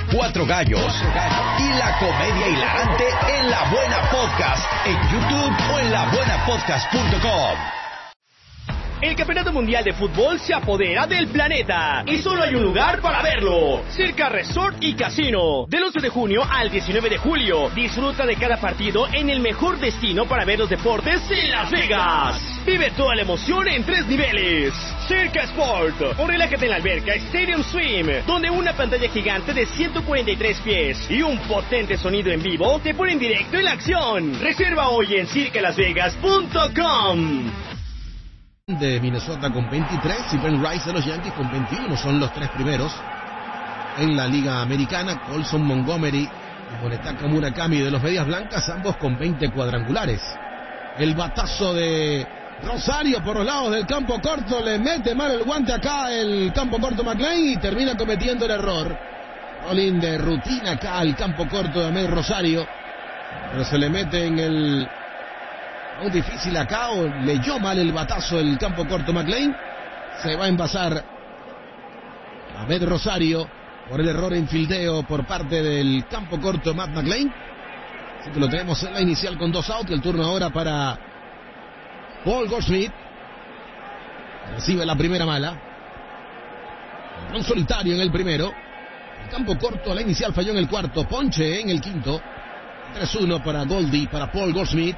Cuatro Gallos y la comedia hilarante en La Buena Podcast, en YouTube o en labuenapodcast.com. El Campeonato Mundial de Fútbol se apodera del planeta y solo hay un lugar para verlo: Circa Resort y Casino. Del 11 de junio al 19 de julio, disfruta de cada partido en el mejor destino para ver los deportes en Las Vegas. Vive toda la emoción en 3 niveles. Circa Sport, o relájate en la alberca Stadium Swim, donde una pantalla gigante de 143 pies y un potente sonido en vivo te ponen directo en la acción. Reserva hoy en circalasvegas.com. De Minnesota con 23 y Ben Rice de los Yankees con 21 son los 3 primeros en la Liga Americana. Colson Montgomery y Monetaka Murakami de los Medias Blancas, ambos con 20 cuadrangulares. El batazo de Rosario por los lados del campo corto, le mete mal el guante acá el campo corto McLean y termina cometiendo el error. Rolling de rutina acá al campo corto de Amel Rosario, pero se le mete en el... Muy difícil acá, o leyó mal el batazo el campo corto McLean. Se va a envasar Ahmed Rosario por el error en fildeo por parte del campo corto Matt McLean. Así que lo tenemos en la inicial con 2 outs. El turno ahora para Paul Goldschmidt. Recibe la primera mala. Un solitario en el primero. El campo corto, la inicial falló en el cuarto. Ponche en el quinto. 3-1 para Goldie, para Paul Goldschmidt.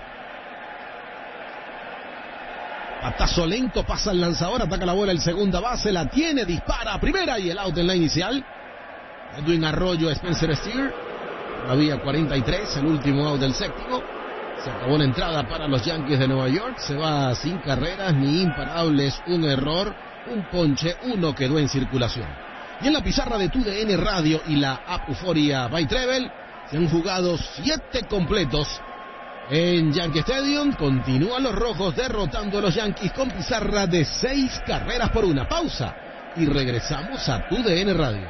Batazo lento, pasa el lanzador, ataca la bola el segunda base, la tiene, dispara a primera y el out en la inicial. Edwin Arroyo, Spencer Steer. Había 43, el último out del séptimo. Se acabó la entrada para los Yankees de Nueva York. Se va sin carreras ni imparables, un error, un ponche, uno quedó en circulación. Y en la pizarra de TUDN Radio y la app Euforia by Treble se han jugado 7 completos. En Yankee Stadium continúan los rojos derrotando a los Yankees con pizarra de 6 carreras por 1. Pausa y regresamos a TUDN Radio.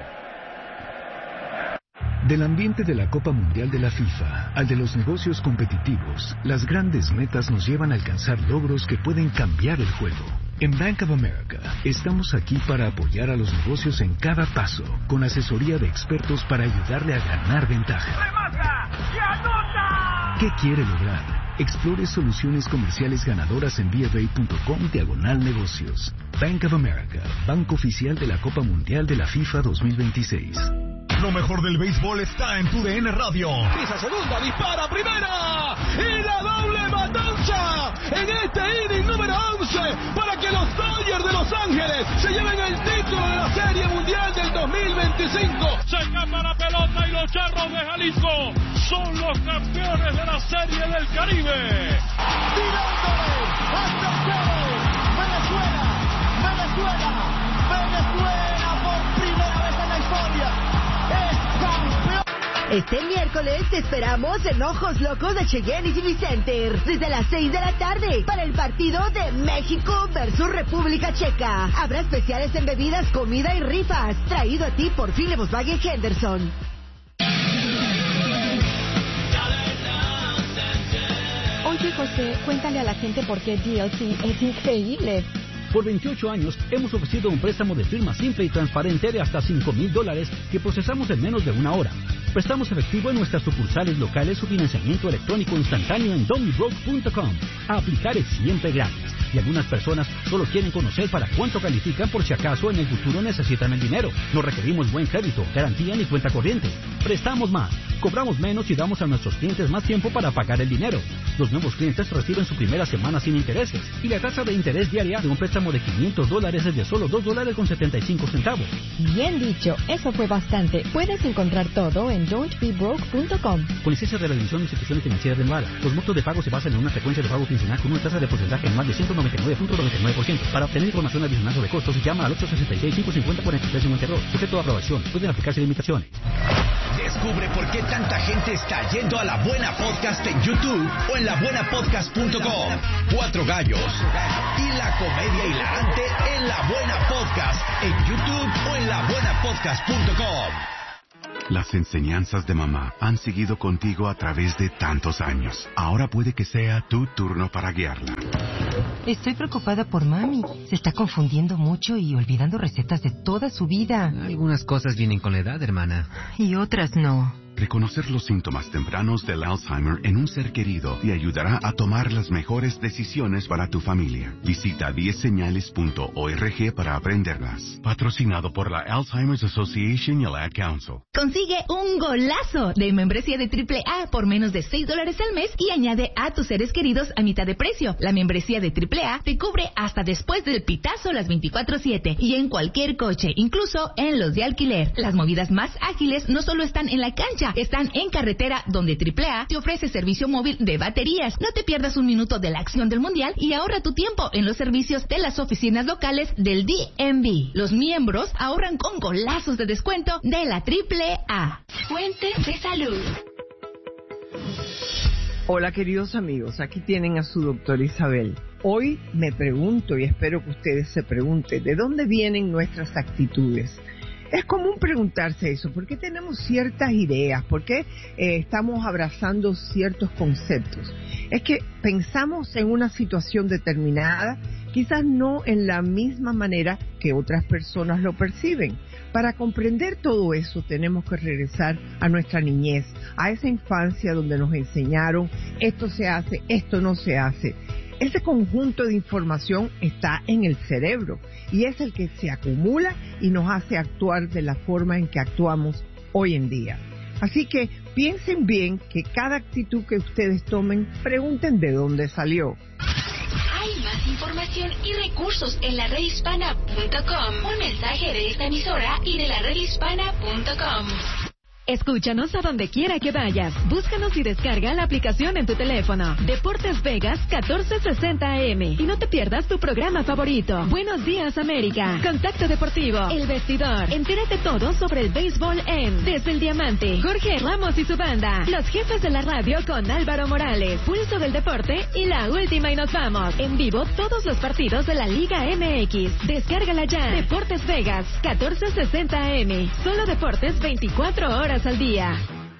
Del ambiente de la Copa Mundial de la FIFA al de los negocios competitivos, las grandes metas nos llevan a alcanzar logros que pueden cambiar el juego. En Bank of America estamos aquí para apoyar a los negocios en cada paso, con asesoría de expertos para ayudarle a ganar ventaja. ¡Remata y anota! ¿Qué quiere lograr? Explore soluciones comerciales ganadoras en BofA.com/negocios. Bank of America, banco oficial de la Copa Mundial de la FIFA 2026. Lo mejor del béisbol está en TUDN Radio. Pisa segunda, dispara primera y la doble matanza en este inning número 11 para que los Dodgers de Los Ángeles se lleven el título de la Serie Mundial del 2025. Se escapa la pelota y los Charros de Jalisco son los campeones de la Serie del Caribe. Tirándole hasta el cielo. Venezuela por primera vez en la historia. Este miércoles te esperamos en Ojos Locos de Cheyenne y Civic Center desde las 6 de la tarde para el partido de México versus República Checa. Habrá especiales en bebidas, comida y rifas. Traído a ti por Philip Volkswagen Henderson. Oye, José, cuéntale a la gente por qué DLC es increíble. Por 28 años hemos ofrecido un préstamo de firma simple y transparente de hasta $5,000 que procesamos en menos de 1 hora. Prestamos efectivo en nuestras sucursales locales o financiamiento electrónico instantáneo en DomiBroke.com. A aplicar es siempre gratis. Y algunas personas solo quieren conocer para cuánto califican por si acaso en el futuro necesitan el dinero. No requerimos buen crédito, garantía ni cuenta corriente. Prestamos más, cobramos menos y damos a nuestros clientes más tiempo para pagar el dinero. Los nuevos clientes reciben su primera semana sin intereses. Y la tasa de interés diaria de un préstamo de $500 es de solo $2.75. Bien dicho, eso fue bastante. Puedes encontrar todo en don'tbebroke.com. Con licencia de la División de Instituciones Financieras de Nevada, los montos de pago se basan en una frecuencia de pago quincenal con una tasa de porcentaje anual de 199.99%. Para obtener información adicional sobre costos, llama al 866-550-4352. Sujeto a aprobación. Pueden aplicarse limitaciones. Descubre por qué tanta gente está yendo a La Buena Podcast en YouTube o en labuenapodcast.com. Cuatro Gallos y la comedia hilarante en La Buena Podcast en YouTube o en labuenapodcast.com. Las enseñanzas de mamá han seguido contigo a través de tantos años. Ahora puede que sea tu turno para guiarla. Estoy preocupada por mami. Se está confundiendo mucho y olvidando recetas de toda su vida. Algunas cosas vienen con la edad, hermana. Y otras no. Reconocer los síntomas tempranos del Alzheimer en un ser querido te ayudará a tomar las mejores decisiones para tu familia. Visita 10señales.org para aprenderlas. Patrocinado por la Alzheimer's Association y el Ad Council. Consigue un golazo de membresía de AAA por menos de $6 al mes y añade a tus seres queridos a mitad de precio. La membresía de AAA te cubre hasta después del pitazo las 24/7 y en cualquier coche, incluso en los de alquiler. Las movidas más ágiles no solo están en la cancha, están en carretera, donde AAA te ofrece servicio móvil de baterías. No te pierdas un minuto de la acción del mundial y ahorra tu tiempo en los servicios de las oficinas locales del DMV. Los miembros ahorran con golazos de descuento de la AAA. Fuentes de salud. Hola queridos amigos, aquí tienen a su doctora Isabel. Hoy me pregunto y espero que ustedes se pregunten, ¿de dónde vienen nuestras actitudes? Es común preguntarse eso, ¿por qué tenemos ciertas ideas? ¿Por qué estamos abrazando ciertos conceptos? Es que pensamos en una situación determinada, quizás no en la misma manera que otras personas lo perciben. Para comprender todo eso tenemos que regresar a nuestra niñez, a esa infancia donde nos enseñaron esto se hace, esto no se hace. Ese conjunto de información está en el cerebro y es el que se acumula y nos hace actuar de la forma en que actuamos hoy en día. Así que piensen bien que cada actitud que ustedes tomen, pregunten de dónde salió. Hay más información y recursos en la redhispana.com. Un mensaje de esta emisora y de la redhispana.com. Escúchanos a donde quiera que vayas. Búscanos y descarga la aplicación en tu teléfono. Deportes Vegas 1460 AM. Y no te pierdas tu programa favorito. Buenos días, América. Contacto Deportivo. El Vestidor. Entérate todo sobre el béisbol en Desde el Diamante. Jorge Ramos y su banda. Los jefes de la radio con Álvaro Morales. Pulso del Deporte y La Última y Nos Vamos. En vivo todos los partidos de la Liga MX. Descárgala ya. Deportes Vegas 1460 AM. Solo deportes 24 horas al día.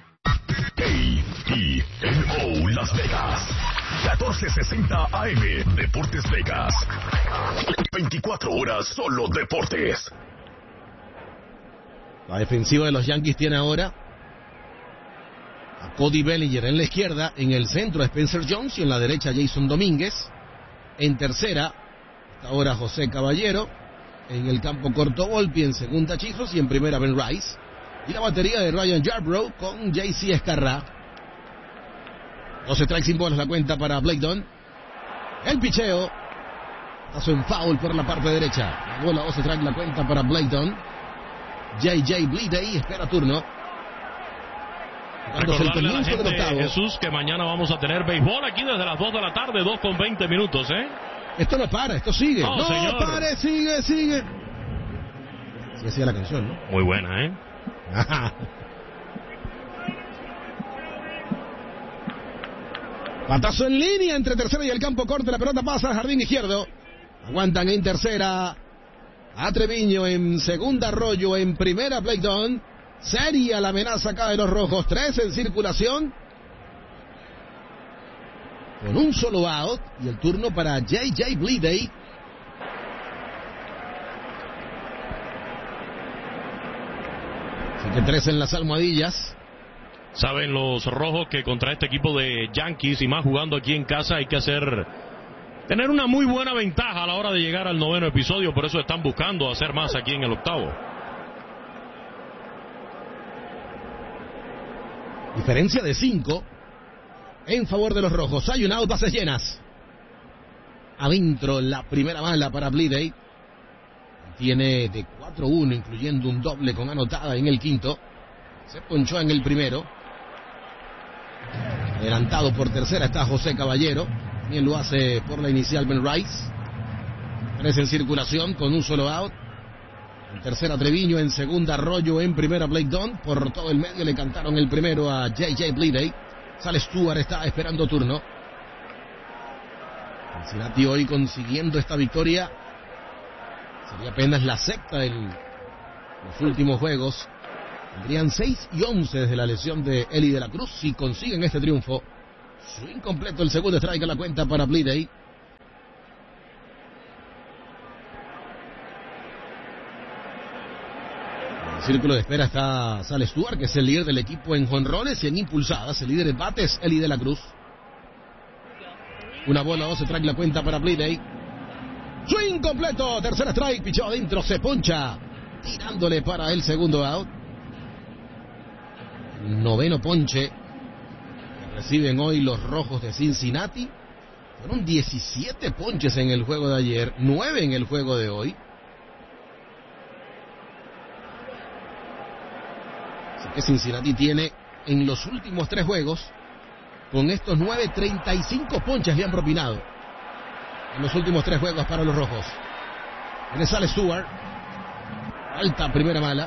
KENO Las Vegas 1460 AM. Deportes Vegas 24 horas solo deportes. La defensiva de los Yankees tiene ahora a Cody Bellinger en la izquierda, en el centro a Spencer Jones y en la derecha Jason Domínguez. En tercera está ahora José Caballero, en el campo corto Volpi, en segunda Chizos y en primera Ben Rice. Y la batería de Ryan Yarbrough con JC Escarrá. 12 strikes sin bolas la cuenta para Blake Dunn. El picheo. Paso en foul por la parte derecha. La bola 12 strikes la cuenta para Blake Dunn. JJ Bleday espera turno. Recordarle a la gente, Jesús, que mañana vamos a tener béisbol aquí desde las 2 de la tarde, 2:20, ¿eh? Esto no para, esto sigue. No, señor. Pare, sigue. Sí hacía la canción, ¿no? Muy buena, ¿eh? Patazo en línea entre tercera y el campo corto. La pelota pasa al jardín izquierdo. Aguantan en tercera a Treviño, en segunda Arroyo, en primera Blake Dunn. Seria la amenaza acá de los rojos. 3 en circulación, con un solo out. Y el turno para JJ Bleday. Así que 3 en las almohadillas. Saben los rojos que contra este equipo de Yankees, y más jugando aquí en casa, hay que tener una muy buena ventaja a la hora de llegar al 9º episodio. Por eso están buscando hacer más aquí en el 8º. Diferencia de 5 en favor de los rojos. Hay un out, bases llenas. Adentro la primera bala para Bleday. Tiene de 4-1, incluyendo un doble con anotada en el quinto. Se ponchó en el primero. Adelantado por tercera está José Caballero. También lo hace por la inicial Ben Rice. 3 en circulación con un solo out. En tercera Treviño, en segunda Arroyo, en primera Blake Dunn. Por todo el medio le cantaron el primero a JJ Bleday. Sale Stewart, está esperando turno. Cincinnati hoy consiguiendo esta victoria. Sería apenas la sexta en los últimos juegos. Tendrían 6-11 desde la lesión de Eli de la Cruz si consiguen este triunfo. Swing completo, el segundo strike a la cuenta para Bleday. el círculo de espera está Sal Stewart, que es el líder del equipo en jonrones y en impulsadas. El líder en bates, Eli de la Cruz. Una bola, 12 strike la cuenta para Bleday. Swing completo, tercera strike, pichó adentro, se poncha, tirándole para el segundo out. Noveno ponche que reciben hoy los Rojos de Cincinnati. Fueron 17 ponches en el juego de ayer, 9 en el juego de hoy. Así que Cincinnati tiene en los últimos 3 juegos, con estos 9, 35 ponches le han propinado en los últimos 3 juegos para los Rojos. Viene Sal Stewart, alta primera mala.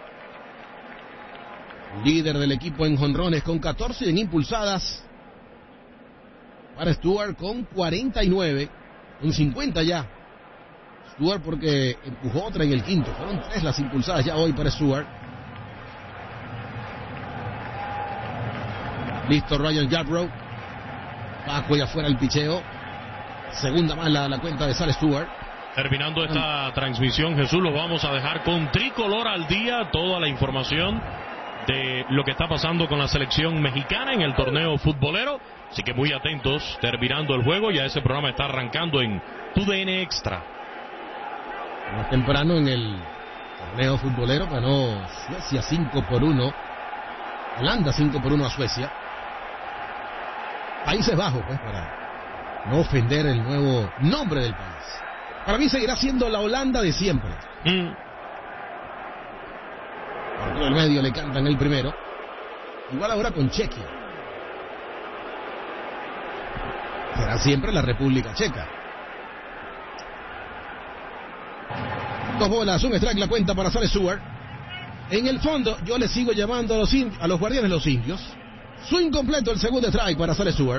Líder del equipo en jonrones con 14 y en impulsadas para Stewart con 49, con 50 ya. Stewart porque empujó otra en el quinto. Fueron 3 las impulsadas ya hoy para Stewart. Listo Ryan Yarbrough. Bajo y afuera el picheo. Segunda mala la cuenta de Sal Stewart. Terminando esta transmisión, Jesús, lo vamos a dejar con Tricolor al día. Toda la información de lo que está pasando con la selección mexicana en el torneo futbolero. Así que muy atentos, terminando el juego. Ya ese programa está arrancando en TUDN Extra. Más temprano en el torneo futbolero ganó Suecia 5-1. Holanda 5-1 a Suecia. Países Bajos, pues, para no ofender el nuevo nombre del país. Para mí seguirá siendo la Holanda de siempre. Por el medio le cantan el primero. Igual ahora con Chequia. Será siempre la República Checa. 2 bolas, un strike la cuenta para Sal Stewart. En el fondo, yo le sigo llamando a los guardianes de los indios. Swing completo, el segundo strike para Sal Stewart.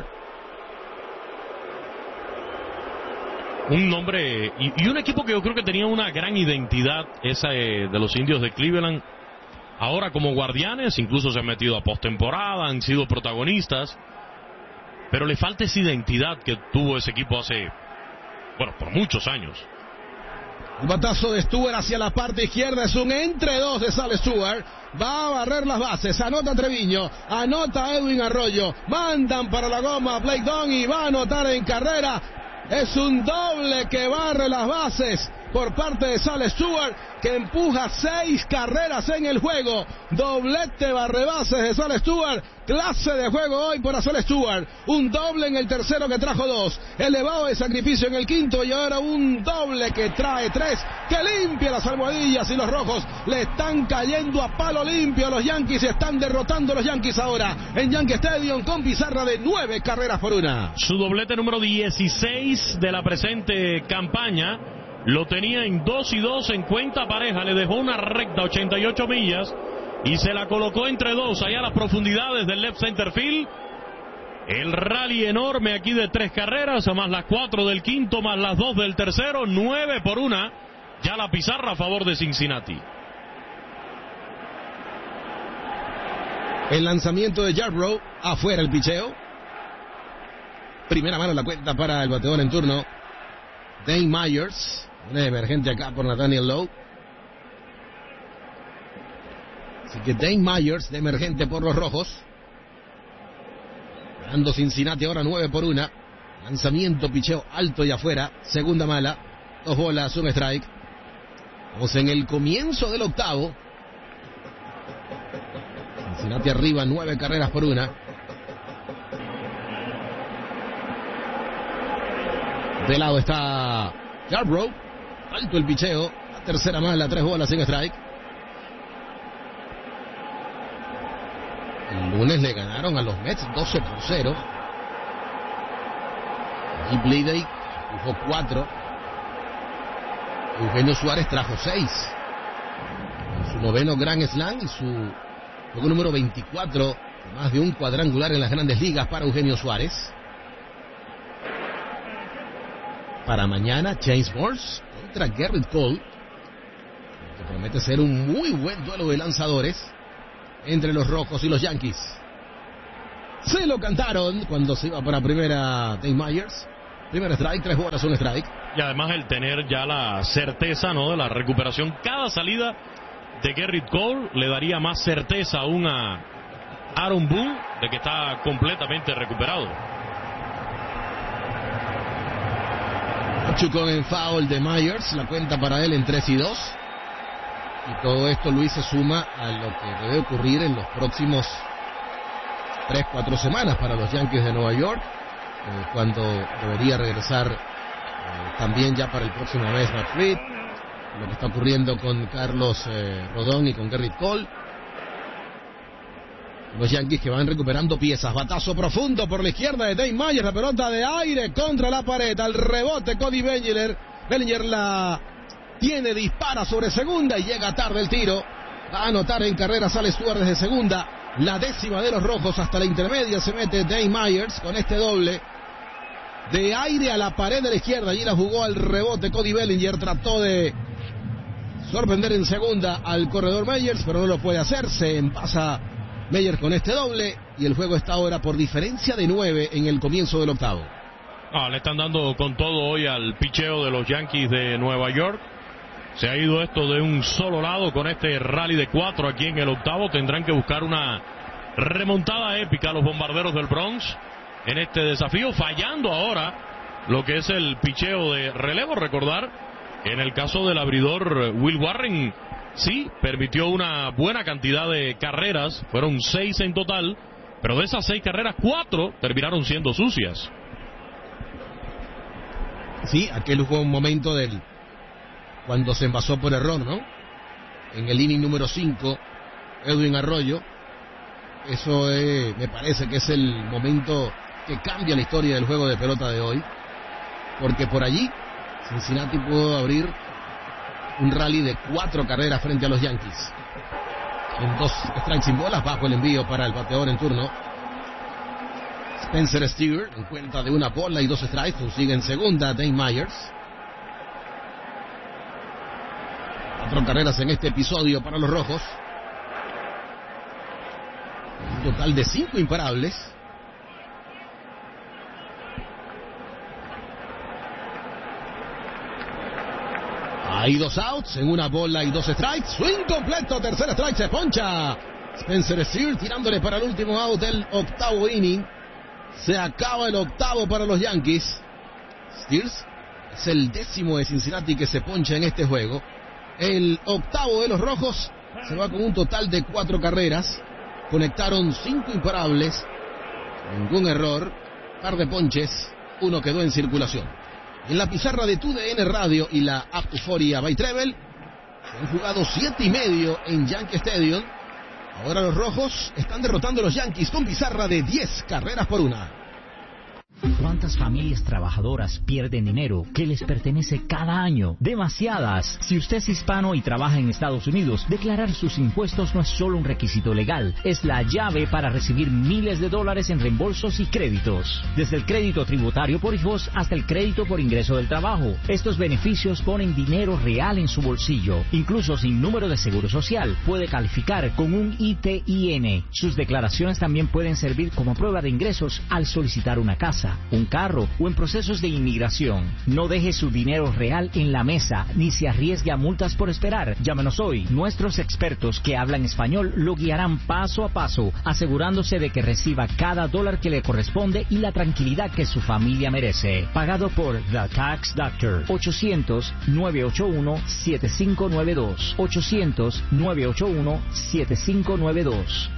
Un nombre y un equipo que yo creo que tenía una gran identidad, esa de los indios de Cleveland. Ahora como guardianes, incluso se han metido a postemporada, han sido protagonistas. Pero le falta esa identidad que tuvo ese equipo hace, por muchos años. Un batazo de Stewart hacia la parte izquierda, es un entre 2 de Sal Stewart. Va a barrer las bases, anota Treviño, anota Edwin Arroyo. Mandan para la goma a Blake Dunn y va a anotar en carrera. Es un doble que barre las bases por parte de Sal Stewart, que empuja 6 carreras en el juego. Doblete barrebases de Sal Stewart. Clase de juego hoy para Sal Stewart. Un doble en el tercero que trajo 2. Elevado de sacrificio en el quinto y ahora un doble que trae 3. Que limpia las almohadillas y los Rojos le están cayendo a palo limpio. Los Yankees están derrotando a los Yankees ahora en Yankee Stadium con pizarra de 9-1. Su doblete número 16 de la presente campaña. Lo tenía en 2-2 en cuenta pareja, le dejó una recta 88 millas y se la colocó entre 2 allá a las profundidades del left center field. El rally enorme aquí de 3 carreras, más las 4 del quinto, más las 2 del tercero, 9-1. Ya la pizarra a favor de Cincinnati. El lanzamiento de Yarbrough, afuera el picheo. Primera mano la cuenta para el bateador en turno, Dane Myers. Una emergente acá por Nathaniel Lowe. Así que Dane Myers de emergente por los Rojos. Ganando Cincinnati ahora 9-1. Lanzamiento, picheo alto y afuera. Segunda mala. 2 bolas, un strike. Vamos en el comienzo del octavo. Cincinnati arriba 9-1. De lado está Yarbrough. Alto el picheo. La tercera mala, 3 bolas sin strike. El lunes le ganaron a los Mets 12-0. Y Bleday empujó 4. Eugenio Suárez trajo 6. En su 9º Grand Slam y su juego número 24. Más de un cuadrangular en las grandes ligas para Eugenio Suárez. Para mañana, James Morse contra Garrett Cole, que promete ser un muy buen duelo de lanzadores entre los Rojos y los Yankees. Se lo cantaron cuando se iba para primera Dane Myers. Primer strike, 3 bolas, un strike. Y además el tener ya la certeza, ¿no?, de la recuperación. Cada salida de Gerrit Cole le daría más certeza aún a Aaron Boone de que está completamente recuperado. Chukon en foul de Myers, la cuenta para él en 3-2. Y todo esto, Luis, se suma a lo que debe ocurrir en los próximos 3-4 semanas para los Yankees de Nueva York, cuando debería regresar también ya para el próximo mes Matt Fried, lo que está ocurriendo con Carlos Rodón y con Gerrit Cole. Los Yankees que van recuperando piezas. Batazo profundo por la izquierda de Dave Myers. La pelota de aire contra la pared. Al rebote Cody Bellinger. Bellinger la tiene, dispara sobre segunda y llega tarde el tiro. Va a anotar en carrera, sale Stuart desde segunda. La 10ª de los rojos hasta la intermedia. Se mete Dave Myers con este doble. De aire a la pared de la izquierda. Allí la jugó al rebote Cody Bellinger. Trató de sorprender en segunda al corredor Myers, pero no lo puede hacer. Se envasa Meyer con este doble y el juego está ahora por diferencia de 9 en el comienzo del octavo. Le están dando con todo hoy al picheo de los Yankees de Nueva York. Se ha ido esto de un solo lado con este rally de 4 aquí en el octavo. Tendrán que buscar una remontada épica a los Bombarderos del Bronx en este desafío, fallando ahora lo que es el picheo de relevo. Recordar, en el caso del abridor Will Warren, sí, permitió una buena cantidad de carreras, fueron 6 en total, pero de esas 6 carreras, 4 terminaron siendo sucias. Sí, aquel fue un momento cuando se envasó por error, ¿no? En el inning número 5, Edwin Arroyo. Eso me parece que es el momento que cambia la historia del juego de pelota de hoy, porque por allí Cincinnati pudo abrir un rally de 4 carreras frente a los Yankees. En 2 strikes sin bolas, bajo el envío para el bateador en turno Spencer Steer, en cuenta de 1 bola y 2 strikes. Consigue en segunda Dave Myers. 4 carreras en este episodio para los rojos. Un total de 5 imparables. Hay 2 outs en 1 bola y 2 strikes. Swing completo, tercer strike, se poncha Spencer Steer, tirándole para el último out del octavo inning. Se acaba el octavo para los Yankees. Steers es el 10º de Cincinnati que se poncha en este juego. El octavo de los rojos se va con un total de 4 carreras. Conectaron 5 imparables, ningún error, par de ponches, 1 quedó en circulación. En la pizarra de TUDN Radio y la app Euphoria by Treble se han jugado 7:30 en Yankee Stadium. Ahora los rojos están derrotando a los Yankees con pizarra de 10 carreras por 1. ¿Cuántas familias trabajadoras pierden dinero que les pertenece cada año? Demasiadas. Si usted es hispano y trabaja en Estados Unidos, declarar sus impuestos no es solo un requisito legal, es la llave para recibir miles de dólares en reembolsos y créditos. Desde el crédito tributario por hijos hasta el crédito por ingreso del trabajo. Estos beneficios ponen dinero real en su bolsillo. Incluso sin número de seguro social, puede calificar con un ITIN. Sus declaraciones también pueden servir como prueba de ingresos al solicitar una casa, un carro o en procesos de inmigración. No deje su dinero real en la mesa ni se arriesgue a multas por esperar. Llámenos hoy. Nuestros expertos que hablan español lo guiarán paso a paso, asegurándose de que reciba cada dólar que le corresponde y la tranquilidad que su familia merece. Pagado por The Tax Doctor. 800-981-7592. 800-981-7592.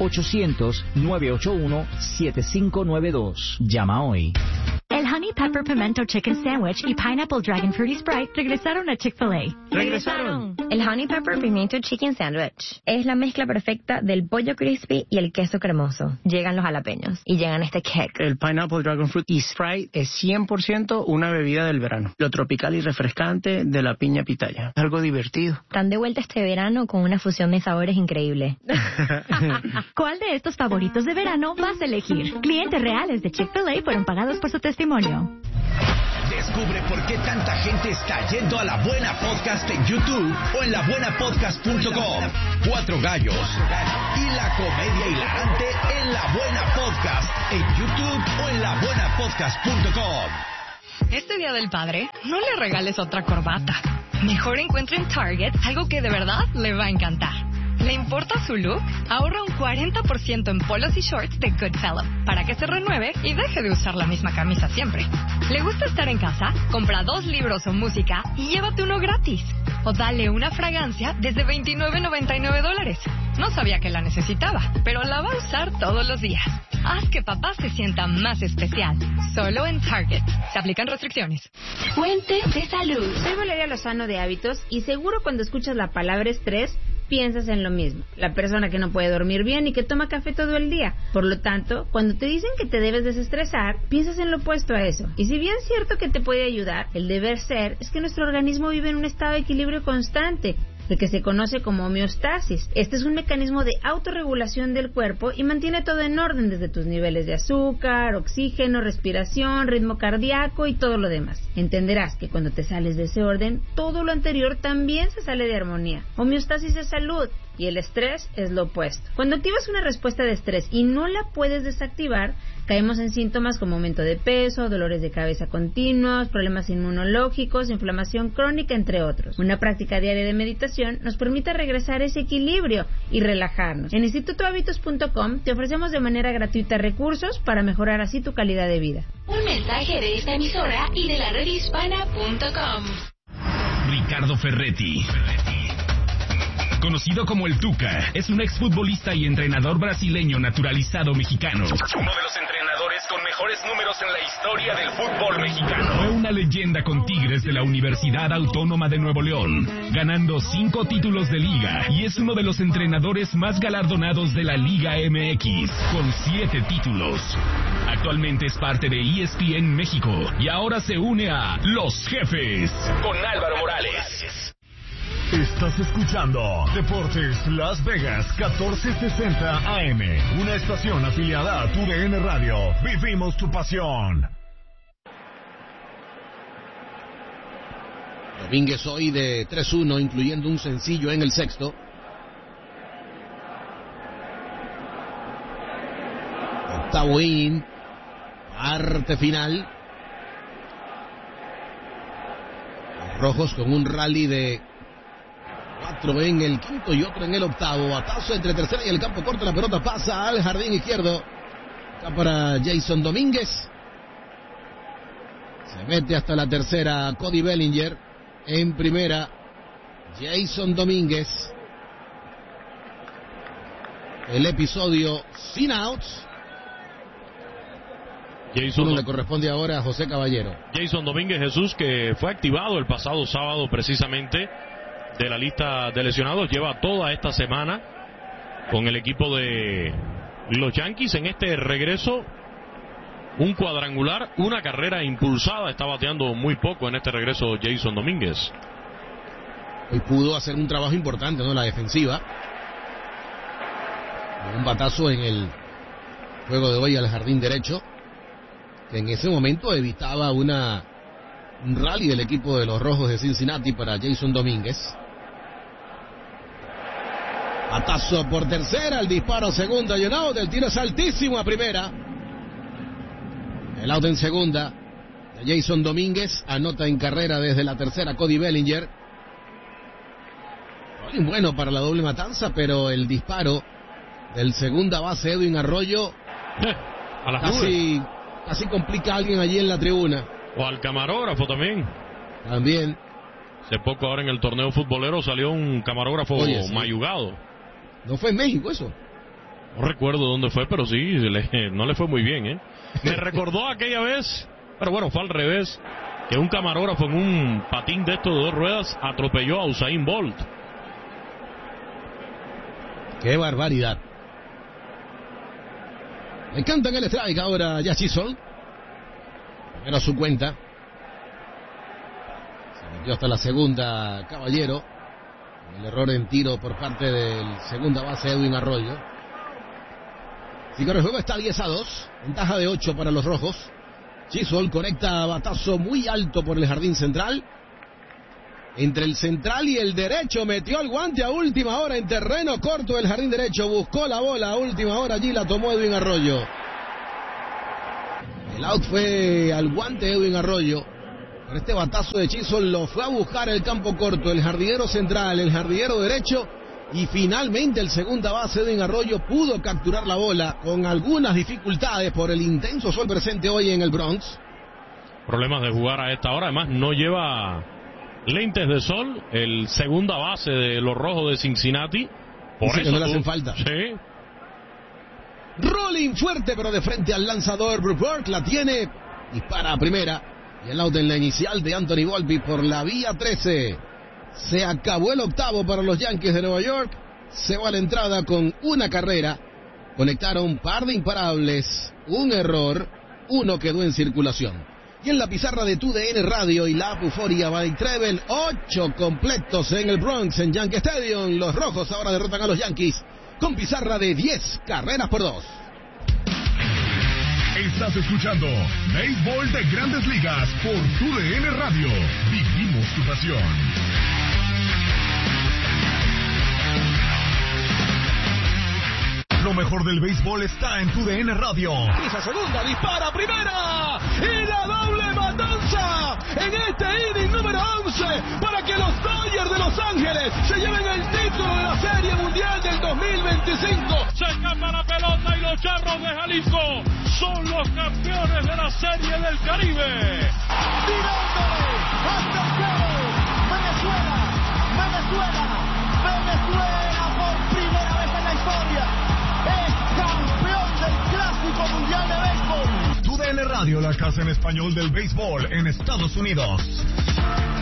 800-981-7592. Llama hoy. El Honey Pepper Pimento Chicken Sandwich y Pineapple Dragon Fruity Sprite regresaron a Chick-fil-A. ¡Regresaron! El Honey Pepper Pimento Chicken Sandwich es la mezcla perfecta del pollo crispy y el queso cremoso. Llegan los jalapeños y llegan este kick. El Pineapple Dragon Fruit y Sprite es 100% una bebida del verano. Lo tropical y refrescante de la piña pitaya. Algo divertido. Están de vuelta este verano con una fusión de sabores increíble. ¿Cuál de estos favoritos de verano vas a elegir? Clientes reales de Chick-fil-A fueron pagados por su testimonio. Descubre por qué tanta gente está yendo a La Buena Podcast en YouTube o en labuenapodcast.com. 4 gallos y la comedia hilarante en La Buena Podcast en YouTube o en labuenapodcast.com. Este Día del Padre, no le regales otra corbata. Mejor encuentre en Target algo que de verdad le va a encantar. ¿Le importa su look? Ahorra un 40% en polos y shorts de Goodfellow para que se renueve y deje de usar la misma camisa siempre. ¿Le gusta estar en casa? Compra 2 libros o música y llévate uno gratis. O dale una fragancia desde $29.99. No sabía que la necesitaba, pero la va a usar todos los días. Haz que papá se sienta más especial. Solo en Target. Se aplican restricciones. Fuentes de salud. Soy Valeria Lozano de Hábitos y seguro cuando escuchas la palabra estrés piensas en lo mismo. La persona que no puede dormir bien y que toma café todo el día. Por lo tanto, cuando te dicen que te debes desestresar, piensas en lo opuesto a eso. Y si bien es cierto que te puede ayudar, el deber ser es que nuestro organismo vive en un estado de equilibrio constante, el que se conoce como homeostasis. Este es un mecanismo de autorregulación del cuerpo y mantiene todo en orden, desde tus niveles de azúcar, oxígeno, respiración, ritmo cardíaco y todo lo demás. Entenderás que cuando te sales de ese orden, todo lo anterior también se sale de armonía. Homeostasis es salud y el estrés es lo opuesto. Cuando activas una respuesta de estrés y no la puedes desactivar, caemos en síntomas como aumento de peso, dolores de cabeza continuos, problemas inmunológicos, inflamación crónica, entre otros. Una práctica diaria de meditación nos permite regresar a ese equilibrio y relajarnos. En institutohabitos.com te ofrecemos de manera gratuita recursos para mejorar así tu calidad de vida. Un mensaje de esta emisora y de la redhispana.com. Ricardo Ferretti, conocido como el Tuca, es un exfutbolista y entrenador brasileño naturalizado mexicano. Uno de los entrenadores con mejores números en la historia del fútbol mexicano. Fue una leyenda con Tigres de la Universidad Autónoma de Nuevo León, ganando 5 títulos de liga, y es uno de los entrenadores más galardonados de la Liga MX, con 7 títulos. Actualmente es parte de ESPN México y ahora se une a Los Jefes con Álvaro Morales. Estás escuchando Deportes Las Vegas 1460 AM, una estación afiliada a TUDN Radio. Vivimos tu pasión. Domínguez hoy de 3-1, incluyendo un sencillo en el sexto. Octavo inning, parte final. Los rojos con un rally de 4 en el quinto y otro en el octavo. Batazo entre tercera y el campo corto. La pelota pasa al jardín izquierdo. Acá para Jason Domínguez. Se mete hasta la tercera Cody Bellinger. En primera, Jason Domínguez. El episodio sin outs. Jason le corresponde ahora a José Caballero. Jason Domínguez Jesús, que fue activado el pasado sábado precisamente de la lista de lesionados, lleva toda esta semana con el equipo de los Yankees. En este regreso, un cuadrangular, una carrera impulsada. Está bateando muy poco en este regreso Jason Domínguez. Hoy pudo hacer un trabajo importante, ¿no? La defensiva. Un batazo en el juego de hoy al jardín derecho, que en ese momento evitaba un rally del equipo de los Rojos de Cincinnati para Jason Domínguez. Batazo por tercera, el disparo segunda y un out. El tiro es altísimo a primera. El out en segunda de Jason Domínguez. Anota en carrera desde la tercera Cody Bellinger. Rolling bueno para la doble matanza, pero el disparo del segunda base Edwin Arroyo a las casi complica a alguien allí en la tribuna. O al camarógrafo también. También. Hace poco ahora en el torneo futbolero salió un camarógrafo mayugado. ¿No fue en México eso? No recuerdo dónde fue, pero sí, no le fue muy bien, ¿eh? Me recordó aquella vez, pero bueno, fue al revés, que un camarógrafo en un patín de estos de 2 ruedas atropelló a Usain Bolt. ¡Qué barbaridad! Le cantan el strike ahora ya Chisholm. Primero a su cuenta. Se metió hasta la segunda Caballero. El error en tiro por parte del segunda base Edwin Arroyo. Así que el juego está 10-2. Ventaja de 8 para los rojos. Chisholm conecta batazo muy alto por el jardín central. Entre el central y el derecho metió el guante a última hora en terreno corto del jardín derecho. Buscó la bola a última hora. Allí la tomó Edwin Arroyo. El out fue al guante Edwin Arroyo. Pero este batazo de Chisholm lo fue a buscar el campo corto. El jardinero central, el jardinero derecho, Y finalmente el segunda base Edwin Arroyo pudo capturar la bola con algunas dificultades por el intenso sol presente hoy en el Bronx. Problemas de jugar a esta hora, además no lleva lentes de sol, el segunda base de los Rojos de Cincinnati. Por Dice eso que no le hacen falta. Sí. Rolling fuerte, pero de frente al lanzador. Brooke Burke la tiene, dispara a primera. Y el out en la inicial de Anthony Volpi por la vía 13. Se acabó el octavo para los Yankees de Nueva York. Se va a la entrada con una carrera. Conectaron un par de imparables, un error, uno quedó en circulación. Y en la pizarra de TUDN Radio y la Euforia by Treble, 8 completos en el Bronx, en Yankee Stadium. Los Rojos ahora derrotan a los Yankees con pizarra de 10-2. Estás escuchando Béisbol de Grandes Ligas por TUDN Radio. Vivimos tu pasión. Lo mejor del béisbol está en TUDN Radio. Pisa segunda, dispara primera. Y la doble matanza en este inning número 11 para que los Dodgers de Los Ángeles se lleven el título de la Serie Mundial del 2025. Se escapa la pelota y los Charros de Jalisco son los campeones de la Serie del Caribe. Tirándole hasta el cielo. Venezuela por primera vez en la historia es campeón del Clásico Mundial de Béisbol. TUDN Radio, la casa en español del béisbol en Estados Unidos.